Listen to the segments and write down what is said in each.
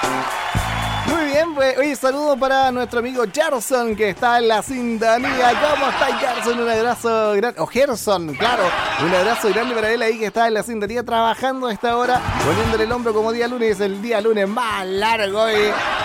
Muy bien, pues, oye, saludo para nuestro amigo Gerson, que está en la sintonía. ¿Cómo está Gerson? Un abrazo grande. O Gerson, claro. Un abrazo grande para él ahí que está en la sintonía trabajando a esta hora, poniéndole el hombro como día lunes, el día lunes más largo hoy.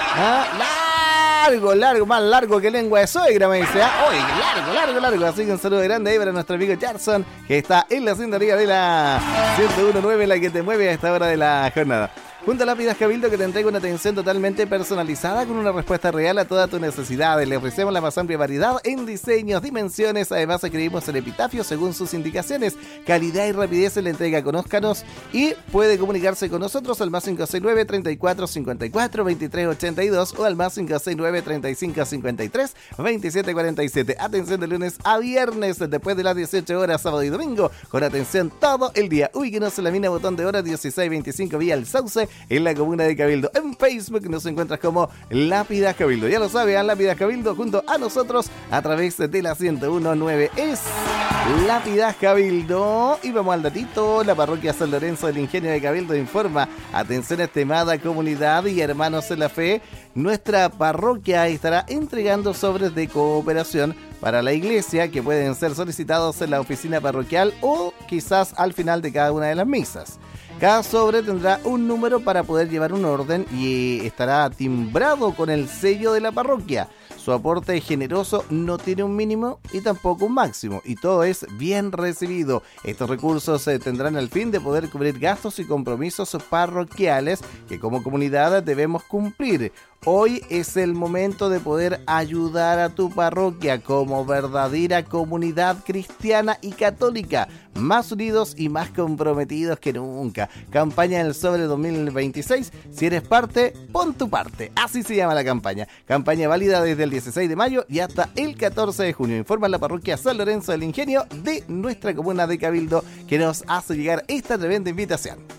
Largo, más largo que lengua de suegra, me dice. Oye, largo. Así que un saludo grande ahí para nuestro amigo Gerson, que está en la sintonía de la 101.9, la que te mueve a esta hora de la jornada. Junto a Lápidas Cabildo, que te entrega una atención totalmente personalizada con una respuesta real a todas tus necesidades. Le ofrecemos la más amplia variedad en diseños, dimensiones. Además, escribimos el epitafio según sus indicaciones. Calidad y rapidez en la entrega. Conózcanos y puede comunicarse con nosotros al más 569 34 54 23 82 o al más 569 35 53 27 47. Atención de lunes a viernes después de las 18 horas, sábado y domingo, con atención todo el día. Ubíquenos en la mina Botón de Oro 1625 vía El Sauce, en la comuna de Cabildo. En Facebook nos encuentras como Lápidas Cabildo. Ya lo sabes, Lápidas Cabildo junto a nosotros a través de la 101.9 es Lápidas Cabildo. Y vamos al datito. La parroquia San Lorenzo del Ingenio de Cabildo informa: atención, estimada comunidad y hermanos en la fe, nuestra parroquia estará entregando sobres de cooperación para la iglesia que pueden ser solicitados en la oficina parroquial o quizás al final de cada una de las misas. Cada sobre tendrá un número para poder llevar un orden y estará timbrado con el sello de la parroquia. Su aporte generoso no tiene un mínimo y tampoco un máximo, y todo es bien recibido. Estos recursos tendrán el fin de poder cubrir gastos y compromisos parroquiales que como comunidad debemos cumplir. Hoy es el momento de poder ayudar a tu parroquia como verdadera comunidad cristiana y católica, más unidos y más comprometidos que nunca. Campaña del Sobre 2026. Si eres parte, pon tu parte. Así se llama la campaña. Campaña válida desde el 16 de mayo y hasta el 14 de junio. Informa la parroquia San Lorenzo del Ingenio de nuestra comuna de Cabildo, que nos hace llegar esta tremenda invitación.